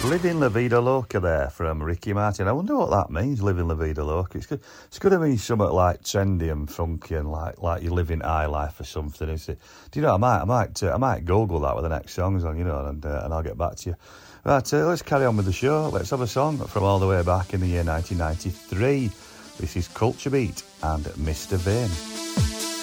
Living La Vida Loca there from Ricky Martin. I wonder what that means, living La Vida Loca. It's going to mean something like trendy and funky and like you're living high life or something, is it? Do you know, I might Google that with the next songs on, and I'll get back to you. Right, let's carry on with the show. Let's have a song from all the way back in the year 1993. This is Culture Beat and Mr. Vane.